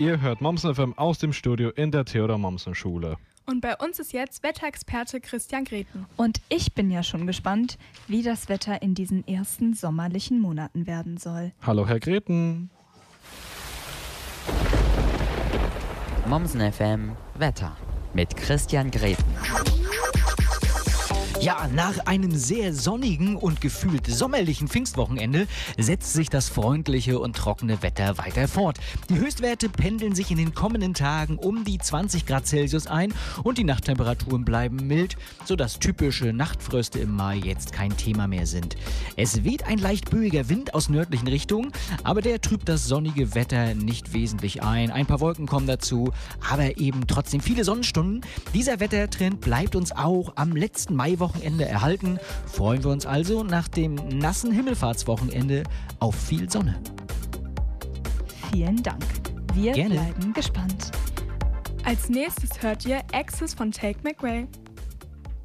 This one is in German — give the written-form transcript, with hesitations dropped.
Ihr hört Mommsen FM aus dem Studio in der Theodor Mommsen Schule. Und bei uns ist jetzt Wetterexperte Christian Greten. Und ich bin ja schon gespannt, wie das Wetter in diesen ersten sommerlichen Monaten werden soll. Hallo Herr Greten. Mommsen FM Wetter mit Christian Greten. Ja, nach einem sehr sonnigen und gefühlt sommerlichen Pfingstwochenende setzt sich das freundliche und trockene Wetter weiter fort. Die Höchstwerte pendeln sich in den kommenden Tagen um die 20 Grad Celsius ein und die Nachttemperaturen bleiben mild, sodass typische Nachtfröste im Mai jetzt kein Thema mehr sind. Es weht ein leicht böiger Wind aus nördlichen Richtungen, aber der trübt das sonnige Wetter nicht wesentlich ein. Ein paar Wolken kommen dazu, aber eben trotzdem viele Sonnenstunden. Dieser Wettertrend bleibt uns auch am letzten Maiwochenende erhalten. Freuen wir uns also nach dem nassen Himmelfahrtswochenende auf viel Sonne. Vielen Dank. Wir Gerne. bleiben gespannt. Als nächstes hört ihr Access von Take McRae.